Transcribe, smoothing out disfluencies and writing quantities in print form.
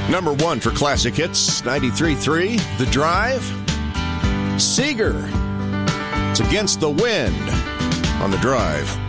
Number one for Classic Hits, 93.3, The Drive. Seeger. It's Against the Wind on The Drive.